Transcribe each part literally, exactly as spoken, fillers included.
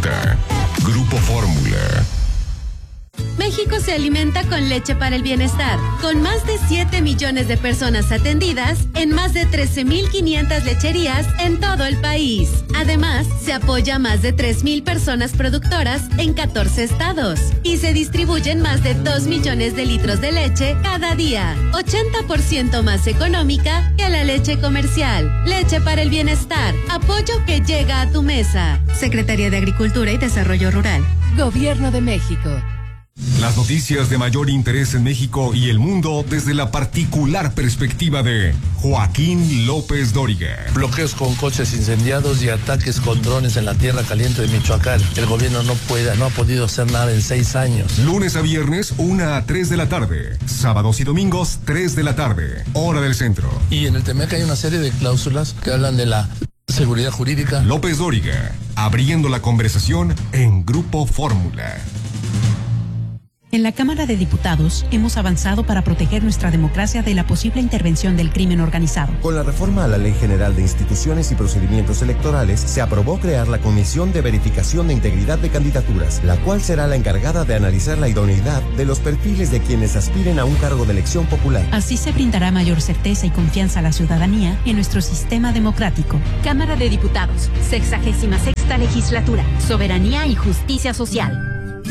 presenta Grupo Fórmula. México se alimenta con leche para el bienestar, con más de siete millones de personas atendidas en más de trece mil quinientas lecherías en todo el país. Además, se apoya a más de tres mil personas productoras en catorce estados y se distribuyen más de dos millones de litros de leche cada día, ochenta por ciento más económica que la leche comercial. Leche para el bienestar, apoyo que llega a tu mesa. Secretaría de Agricultura y Desarrollo Rural. Gobierno de México. Las noticias de mayor interés en México y el mundo desde la particular perspectiva de Joaquín López Dóriga. Bloqueos con coches incendiados y ataques con drones en la tierra caliente de Michoacán. El gobierno no puede, no ha podido hacer nada en seis años. Lunes a viernes, una a tres de la tarde. Sábados y domingos, tres de la tarde. Hora del centro. Y en el T M E C hay una serie de cláusulas que hablan de la seguridad jurídica. López Dóriga, abriendo la conversación en Grupo Fórmula. En la Cámara de Diputados hemos avanzado para proteger nuestra democracia de la posible intervención del crimen organizado. Con la reforma a la Ley General de Instituciones y Procedimientos Electorales, se aprobó crear la Comisión de Verificación de Integridad de Candidaturas, la cual será la encargada de analizar la idoneidad de los perfiles de quienes aspiren a un cargo de elección popular. Así se brindará mayor certeza y confianza a la ciudadanía en nuestro sistema democrático. Cámara de Diputados, sexagésima sexta legislatura, soberanía y justicia social.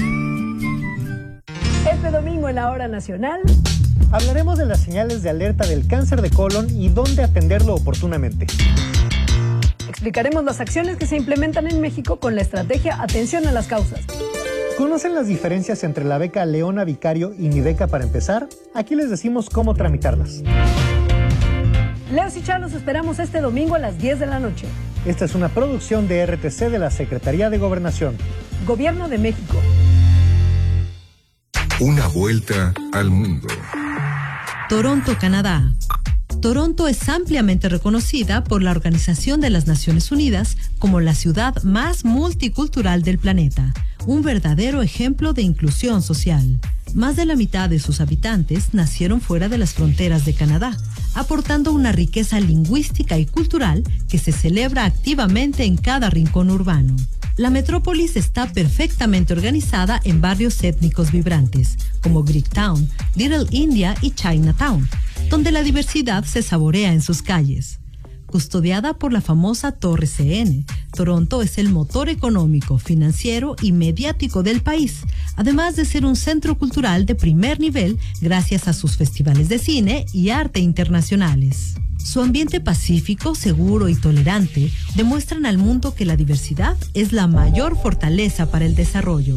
Este domingo en la Hora Nacional hablaremos de las señales de alerta del cáncer de colon y dónde atenderlo oportunamente. Explicaremos las acciones que se implementan en México con la estrategia Atención a las Causas. ¿Conocen las diferencias entre la beca Leona Vicario y Mi Beca para empezar? Aquí les decimos cómo tramitarlas. Leos y Char, los esperamos este domingo a las diez de la noche. Esta es una producción de R T C de la Secretaría de Gobernación. Gobierno de México. Una vuelta al mundo. Toronto, Canadá. Toronto es ampliamente reconocida por la Organización de las Naciones Unidas como la ciudad más multicultural del planeta, un verdadero ejemplo de inclusión social. Más de la mitad de sus habitantes nacieron fuera de las fronteras de Canadá, aportando una riqueza lingüística y cultural que se celebra activamente en cada rincón urbano. La metrópolis está perfectamente organizada en barrios étnicos vibrantes, como Greektown, Little India y Chinatown, donde la diversidad se saborea en sus calles. Custodiada por la famosa Torre C N, Toronto es el motor económico, financiero y mediático del país, además de ser un centro cultural de primer nivel gracias a sus festivales de cine y arte internacionales. Su ambiente pacífico, seguro y tolerante demuestran al mundo que la diversidad es la mayor fortaleza para el desarrollo.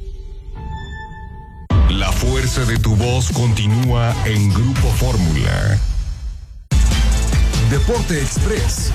La fuerza de tu voz continúa en Grupo Fórmula. Deporte Express.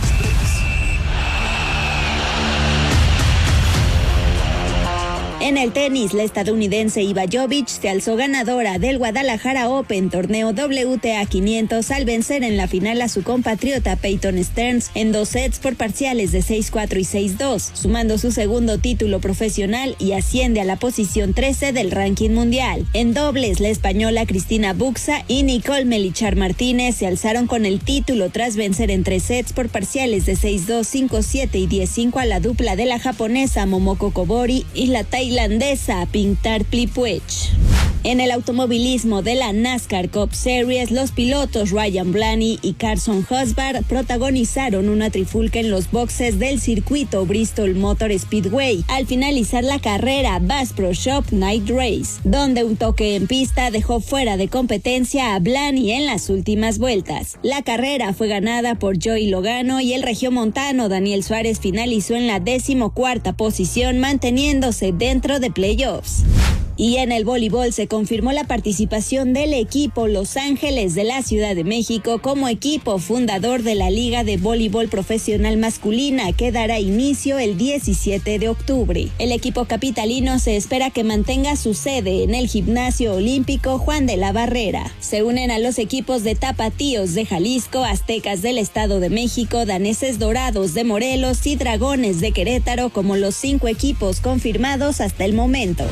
En el tenis, la estadounidense Iva Jovic se alzó ganadora del Guadalajara Open torneo W T A quinientos al vencer en la final a su compatriota Peyton Stearns en dos sets por parciales de seis cuatro y seis dos, sumando su segundo título profesional y asciende a la posición trece del ranking mundial. En dobles, la española Cristina Buxa y Nicole Melichar Martínez se alzaron con el título tras vencer en tres sets por parciales de seis dos, cinco siete y diez cinco a la dupla de la japonesa Momoko Kobori y la tailandesa Pintar Plipuech. En el automovilismo de la NASCAR Cup Series, los pilotos Ryan Blaney y Carson Hosbar protagonizaron una trifulca en los boxes del circuito Bristol Motor Speedway al finalizar la carrera Bass Pro Shop Night Race, donde un toque en pista dejó fuera de competencia a Blaney en las últimas vueltas. La carrera fue ganada por Joey Logano y el regiomontano Daniel Suárez finalizó en la decimocuarta posición, manteniéndose dentro de playoffs. Y en el voleibol se confirmó la participación del equipo Los Ángeles de la Ciudad de México como equipo fundador de la Liga de Voleibol Profesional Masculina, que dará inicio el diecisiete de octubre. El equipo capitalino se espera que mantenga su sede en el Gimnasio Olímpico Juan de la Barrera. Se unen a los equipos de Tapatíos de Jalisco, Aztecas del Estado de México, Daneses Dorados de Morelos y Dragones de Querétaro como los cinco equipos confirmados hasta el momento.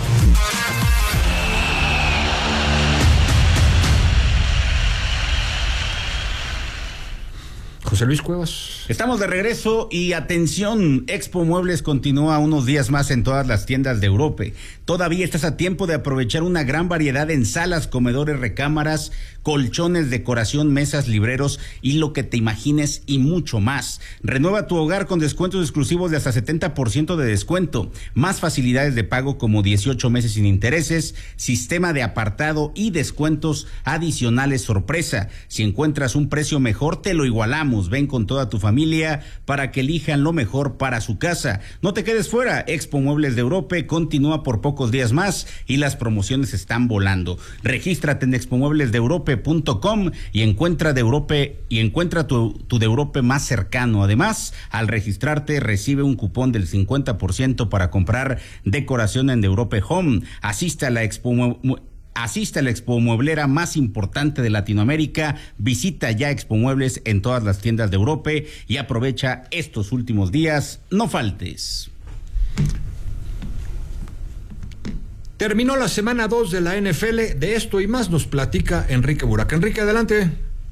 José Luis Cuevas. Estamos de regreso y atención, Expo Muebles continúa unos días más en todas las tiendas de Europa. Todavía estás a tiempo de aprovechar una gran variedad en salas, comedores, recámaras, colchones, decoración, mesas, libreros y lo que te imagines y mucho más. Renueva tu hogar con descuentos exclusivos de hasta setenta por ciento de descuento, más facilidades de pago como dieciocho meses sin intereses, sistema de apartado y descuentos adicionales sorpresa. Si encuentras un precio mejor, te lo igualamos. Ven con toda tu familia para que elijan lo mejor para su casa. No te quedes fuera, Expo Muebles de Europa continúa por pocos días más y las promociones están volando. Regístrate en expo muebles de europa punto com y encuentra de Europa y encuentra tu, tu de Europa más cercano. Además, al registrarte recibe un cupón del cincuenta por ciento para comprar decoración en de Europa Home. Asiste a la Expo Muebles Asiste a la Expo Mueblera más importante de Latinoamérica, visita ya Expo Muebles en todas las tiendas de Europa y aprovecha estos últimos días, no faltes. Terminó la semana dos de la N F L, de esto y más nos platica Enrique Buraca. Enrique, adelante.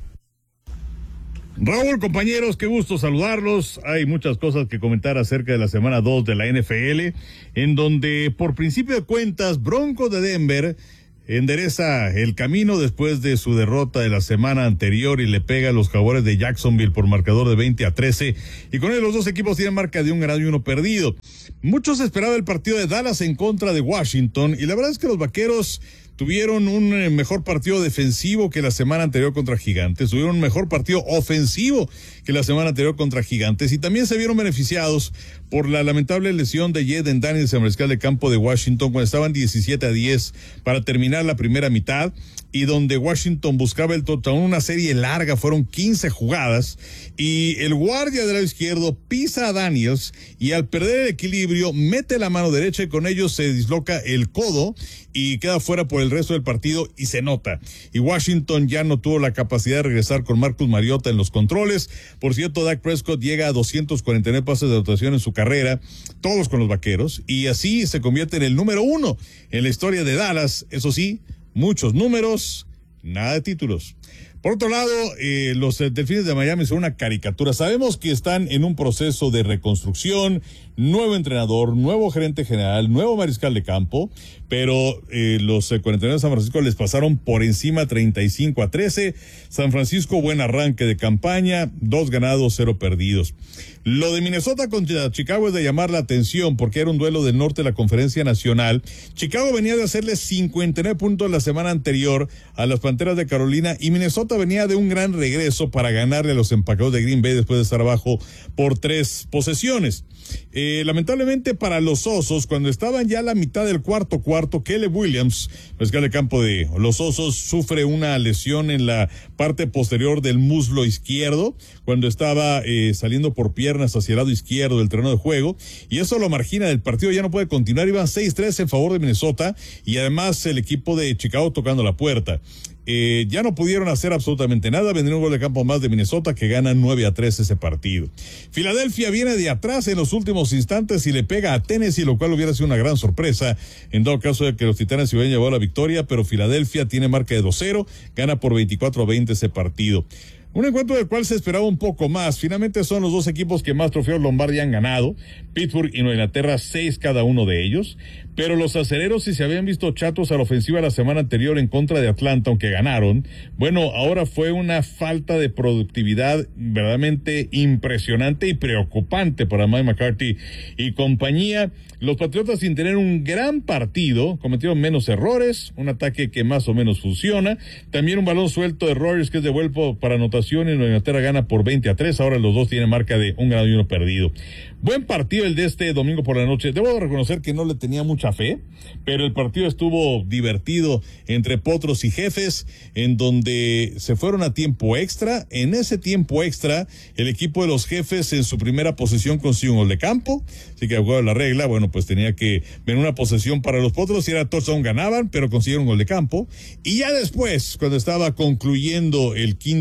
Raúl, compañeros, qué gusto saludarlos. Hay muchas cosas que comentar acerca de la semana dos de la N F L, en donde por principio de cuentas Broncos de Denver endereza el camino después de su derrota de la semana anterior y le pega a los Jaguares de Jacksonville por marcador de veinte a trece, y con él los dos equipos tienen marca de un ganado y uno perdido. Muchos esperaban el partido de Dallas en contra de Washington y la verdad es que los Vaqueros tuvieron un mejor partido defensivo que la semana anterior contra Gigantes, tuvieron un mejor partido ofensivo que la semana anterior contra Gigantes y también se vieron beneficiados por la lamentable lesión de Jaden Daniels, el mariscal de campo de Washington, cuando estaban diecisiete a diez para terminar la primera mitad y donde Washington buscaba el touchdown, una serie larga, fueron quince jugadas y el guardia del lado izquierdo pisa a Daniels y al perder el equilibrio mete la mano derecha y con ello se disloca el codo y queda fuera por el resto del partido y se nota. Y Washington ya no tuvo la capacidad de regresar con Marcus Mariota en los controles. Por cierto, Dak Prescott llega a doscientos cuarenta y nueve pases de anotación en su carrera, todos con los Vaqueros, y así se convierte en el número uno en la historia de Dallas. Eso sí, muchos números, nada de títulos. Por otro lado, eh, los Delfines de Miami son una caricatura. Sabemos que están en un proceso de reconstrucción, nuevo entrenador, nuevo gerente general, nuevo mariscal de campo, pero eh, los eh, cuarenta y nueve de San Francisco les pasaron por encima treinta y cinco a trece. San Francisco, buen arranque de campaña, dos ganados, cero perdidos. Lo de Minnesota contra Chicago es de llamar la atención porque era un duelo del norte de la Conferencia Nacional. Chicago venía de hacerle cincuenta y nueve puntos la semana anterior a las Panteras de Carolina y Minnesota venía de un gran regreso para ganarle a los empacados de Green Bay después de estar abajo por tres posesiones. Eh, lamentablemente para los Osos, cuando estaban ya a la mitad del cuarto cuarto, Caleb Williams, mariscal de campo de los Osos, sufre una lesión en la parte posterior del muslo izquierdo, cuando estaba eh, saliendo por piernas hacia el lado izquierdo del terreno de juego, y eso lo margina del partido, ya no puede continuar. Iban seis tres en favor de Minnesota, y además el equipo de Chicago tocando la puerta. Eh, ya no pudieron hacer absolutamente nada. Vendría un gol de campo más de Minnesota que gana nueve a tres ese partido. Filadelfia viene de atrás en los últimos instantes y le pega a Tennessee, lo cual hubiera sido una gran sorpresa en dado caso de que los Titanes se hubieran llevado la victoria, pero Filadelfia tiene marca de dos cero, gana por veinticuatro a veinte ese partido. Un encuentro del cual se esperaba un poco más. Finalmente son los dos equipos que más trofeos Lombardi han ganado, Pittsburgh y Nueva Inglaterra, seis cada uno de ellos. Pero los acereros, si se habían visto chatos a la ofensiva la semana anterior en contra de Atlanta, aunque ganaron, bueno, ahora fue una falta de productividad verdaderamente impresionante y preocupante para Mike McCarthy y compañía. Los Patriotas, sin tener un gran partido, cometieron menos errores, un ataque que más o menos funciona, también un balón suelto de Rodgers que es devuelto para anotación y Nueva Inglaterra gana por veinte a tres, ahora los dos tienen marca de un ganado y uno perdido. Buen partido el de este domingo por la noche. Debo reconocer que no le tenía mucha fe, pero el partido estuvo divertido entre Potros y Jefes, en donde se fueron a tiempo extra. En ese tiempo extra, el equipo de los Jefes en su primera posesión consiguió un gol de campo, así que de acuerdo a la regla, bueno, pues tenía que venir una posesión para los Potros, si era touchdown ganaban, pero consiguieron un gol de campo. Y ya después, cuando estaba concluyendo el quinto periodo,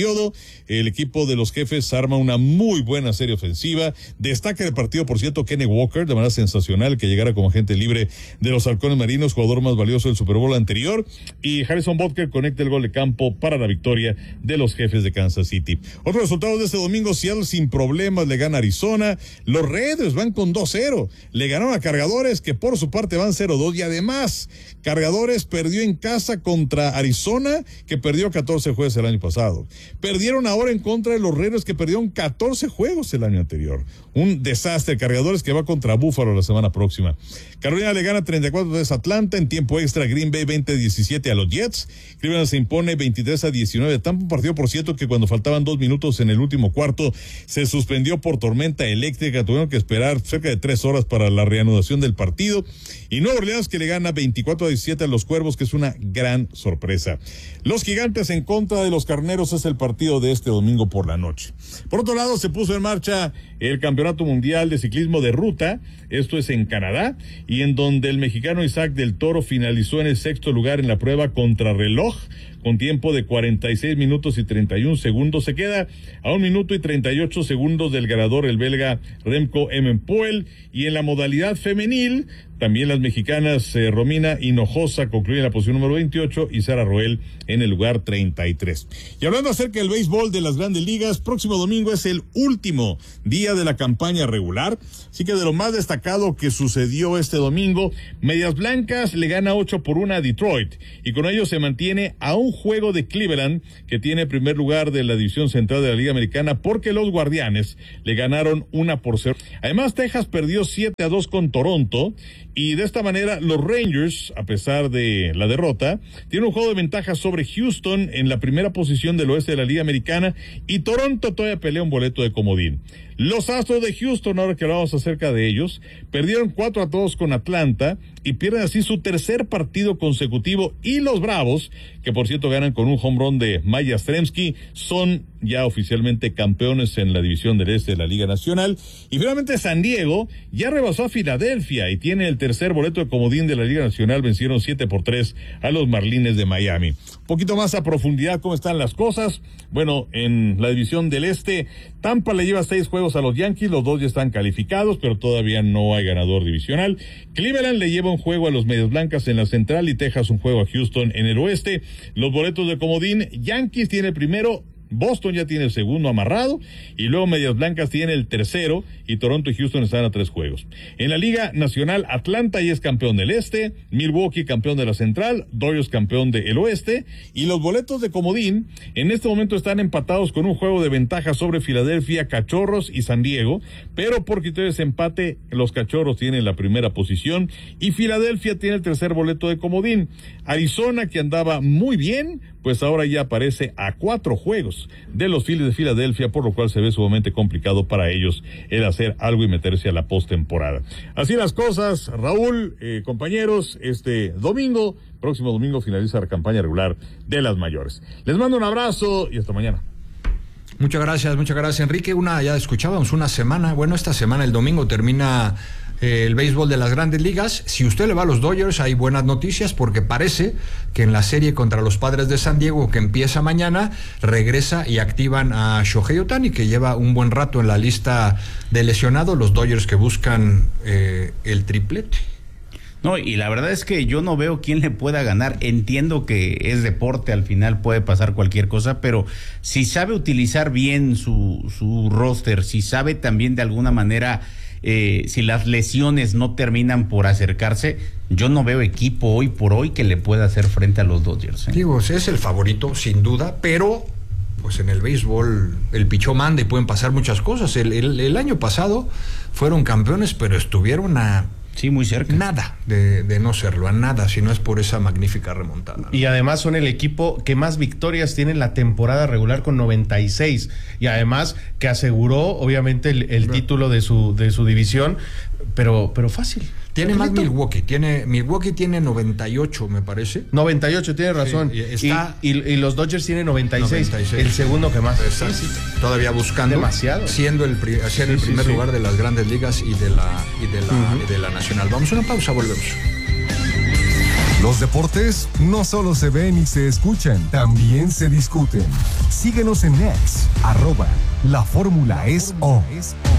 periodo. El equipo de los Jefes arma una muy buena serie ofensiva. Destaca el partido, por cierto, Kenny Walker, de manera sensacional, que llegara como agente libre de los Halcones Marinos, jugador más valioso del Super Bowl anterior. Y Harrison Butker conecta el gol de campo para la victoria de los Jefes de Kansas City. Otros resultados de este domingo: Seattle sin problemas le gana a Arizona. Los Raiders van con dos cero. Le ganaron a Cargadores, que por su parte van cero dos. Y además, Cargadores perdió en casa contra Arizona, que perdió catorce juegos el año pasado. Perdieron ahora en contra de los Raiders, que perdieron catorce juegos el año anterior. Un desastre. Cargadores que va contra Buffalo la semana próxima. Carolina le gana treinta y cuatro a tres a Atlanta. En tiempo extra, Green Bay veinte a diecisiete a los Jets. Cleveland se impone veintitrés a diecinueve. Tampa, un partido, por cierto, que cuando faltaban dos minutos en el último cuarto se suspendió por tormenta eléctrica. Tuvieron que esperar cerca de tres horas para la reanudación del partido. Y Nueva Orleans, que le gana veinticuatro a diecisiete a los Cuervos, que es una gran sorpresa. Los Gigantes en contra de los Carneros es el partido de este domingo por la noche. Por otro lado, se puso en marcha el Campeonato Mundial de Ciclismo de Ruta. Esto es en Canadá, y en donde el mexicano Isaac del Toro finalizó en el sexto lugar en la prueba contrarreloj, con tiempo de cuarenta y seis minutos y treinta y un segundos. Se queda a un minuto y treinta y ocho segundos del ganador, el belga Remco Evenepoel. Y en la modalidad femenil, también las mexicanas eh, Romina Hinojosa concluyen la posición número veintiocho y Sara Roel en el lugar treinta y tres. Y hablando acerca del béisbol de las Grandes Ligas, próximo domingo es el último día de la campaña regular. Así que de lo más destacado que sucedió este domingo, Medias Blancas le gana ocho por uno a Detroit, y con ello se mantiene a un juego de Cleveland, que tiene primer lugar de la división central de la Liga Americana, porque los Guardianes le ganaron una por cero. Además, Texas perdió siete a dos con Toronto, y de esta manera los Rangers, a pesar de la derrota, tienen un juego de ventaja sobre Houston en la primera posición del oeste de la Liga Americana, y Toronto todavía pelea un boleto de comodín. Los Astros de Houston, ahora que hablamos acerca de ellos, perdieron cuatro a dos con Atlanta y pierden así su tercer partido consecutivo. Y los Bravos, que por cierto ganan con un home run de Maya Yastrzemski, son ya oficialmente campeones en la división del este de la Liga Nacional. Y finalmente San Diego ya rebasó a Filadelfia y tiene el tercer boleto de comodín de la Liga Nacional. Vencieron siete por tres a los Marlins de Miami. Un poquito más a profundidad, ¿cómo están las cosas? Bueno, en la división del este, Tampa le lleva seis juegos a los Yankees, los dos ya están calificados, pero todavía no hay ganador divisional. Cleveland le lleva un juego a los Medias Blancas en la central y Texas un juego a Houston en el oeste. Los boletos de comodín, Yankees tiene el primero, Boston ya tiene el segundo amarrado, y luego Medias Blancas tiene el tercero, y Toronto y Houston están a tres juegos. En la Liga Nacional, Atlanta ya es campeón del este, Milwaukee campeón de la central, Dodgers campeón del oeste, y los boletos de comodín en este momento están empatados con un juego de ventaja sobre Filadelfia, Cachorros y San Diego, pero por criterio de empate, los Cachorros tienen la primera posición y Filadelfia tiene el tercer boleto de comodín. Arizona, que andaba muy bien, pues ahora ya aparece a cuatro juegos de los Phillies de Filadelfia, por lo cual se ve sumamente complicado para ellos el hacer algo y meterse a la postemporada. Así las cosas, Raúl, eh, compañeros, este domingo, próximo domingo finaliza la campaña regular de las mayores. Les mando un abrazo y hasta mañana. Muchas gracias, muchas gracias, Enrique. Una, ya escuchábamos, una semana, bueno, esta semana, el domingo, termina eh, el béisbol de las Grandes Ligas. Si usted le va a los Dodgers, hay buenas noticias, porque parece que en la serie contra los Padres de San Diego, que empieza mañana, regresa y activan a Shohei Ohtani, que lleva un buen rato en la lista de lesionados. Los Dodgers que buscan eh, el triplete. No, y la verdad es que yo no veo quién le pueda ganar. Entiendo que es deporte, al final puede pasar cualquier cosa, pero si sabe utilizar bien su, su roster, si sabe también de alguna manera, eh, si las lesiones no terminan por acercarse, yo no veo equipo hoy por hoy que le pueda hacer frente a los Dodgers, ¿eh? Digo, es el favorito, sin duda, pero pues en el béisbol el pichó manda y pueden pasar muchas cosas. El, el, el año pasado fueron campeones, pero estuvieron a... Sí, muy cerca. Nada de, de no serlo, a nada, si no es por esa magnífica remontada, ¿no? Y además son el equipo que más victorias tiene en la temporada regular, con noventa y seis. Y además que aseguró, obviamente, el, el título de su, de su división, pero, pero fácil. Tiene más Milwaukee, tiene, Milwaukee tiene noventa y ocho, me parece. noventa y ocho, tiene razón. Sí, está, y, y, y los Dodgers tienen noventa y seis, noventa y seis, el segundo que más. Sí, sí, todavía buscando. Demasiado. Siendo el, ser el sí, primer sí, lugar sí. de las Grandes Ligas y de la, y de la, uh-huh. y de la Nacional. Vamos a una pausa, volvemos. Los deportes no solo se ven y se escuchan, también se discuten. Síguenos en X, arroba La Fórmula es O.